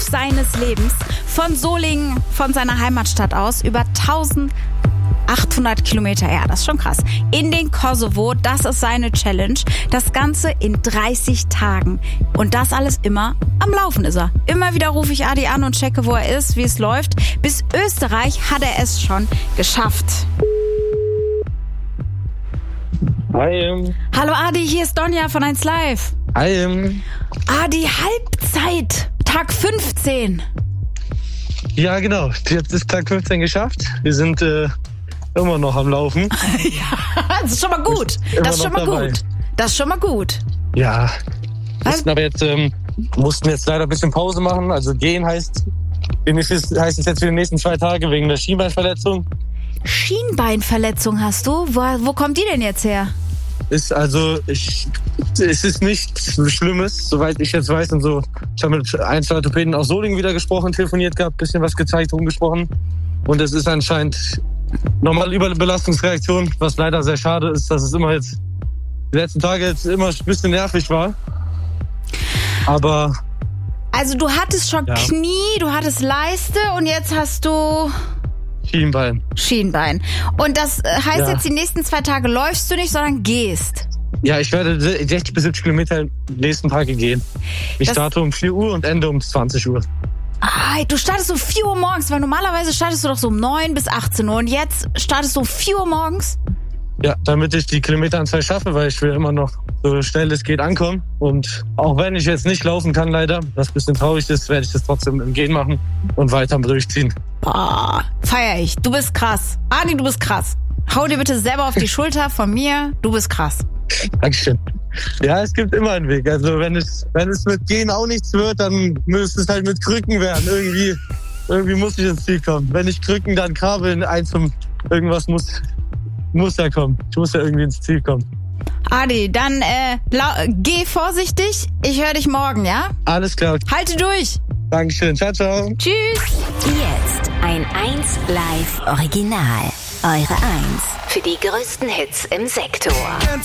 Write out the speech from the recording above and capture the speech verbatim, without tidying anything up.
seines Lebens. Von Solingen, von seiner Heimatstadt aus, über eintausendachthundert Kilometer, ja, das ist schon krass, in den Kosovo. Das ist seine Challenge. Das Ganze in dreißig Tagen. Und das alles immer am Laufen ist er. Immer wieder rufe ich Adi an und checke, wo er ist, wie es läuft. Bis Österreich hat er es schon geschafft. Hi. Hallo Adi, hier ist Donja von eins Live. Hi. Adi, Halbzeit, Tag fünfzehn. Ja, genau. Jetzt ist Tag fünfzehn geschafft. Wir sind äh, immer noch am Laufen. Ja, das ist schon mal gut. Das ist schon mal dabei. gut. Das ist schon mal gut. Ja. Was? Mussten aber jetzt, ähm, mussten jetzt leider ein bisschen Pause machen. Also gehen heißt, heißt es jetzt für die nächsten zwei Tage wegen der Schienbeinverletzung. Schienbeinverletzung hast du? Wo, wo kommt die denn jetzt her? Ist also, ich, es ist nichts Schlimmes, soweit ich jetzt weiß und so. Ich habe mit ein, zwei Orthopäden aus Solingen wieder gesprochen, telefoniert gehabt, bisschen was gezeigt, rumgesprochen. Und es ist anscheinend normale Überbelastungsreaktion, was leider sehr schade ist, dass es immer jetzt, die letzten Tage jetzt immer ein bisschen nervig war. Aber... Also du hattest schon ja. Knie, du hattest Leiste und jetzt hast du... Schienbein. Schienbein. Und das heißt Ja. jetzt, die nächsten zwei Tage läufst du nicht, sondern gehst. Ja, ich werde sechzig bis siebzig Kilometer die nächsten Tage gehen. Ich Das- starte um vier Uhr und ende um zwanzig Uhr. Ah, du startest um vier Uhr morgens, weil normalerweise startest du doch so um neun bis achtzehn Uhr und jetzt startest du um vier Uhr morgens? Ja, damit ich die Kilometeranzahl schaffe, weil ich will immer noch so schnell es geht ankommen. Und auch wenn ich jetzt nicht laufen kann leider, was ein bisschen traurig ist, werde ich das trotzdem im Gehen machen und weiter durchziehen. Boah, feier ich. Du bist krass. Adi, du bist krass. Hau dir bitte selber auf die Schulter von mir. Du bist krass. Dankeschön. Ja, es gibt immer einen Weg. Also wenn es, wenn es mit Gehen auch nichts wird, dann müsste es halt mit Krücken werden. Irgendwie, irgendwie muss ich ins Ziel kommen. Wenn ich Krücken, dann Kabeln, eins zum irgendwas muss, muss ja kommen. Ich muss ja irgendwie ins Ziel kommen. Adi, dann äh, lau- geh vorsichtig. Ich höre dich morgen, ja? Alles klar. Halte durch. Dankeschön. Ciao, ciao. Tschüss. Jetzt ein eins Live Original. Eure eins für die größten Hits im Sektor.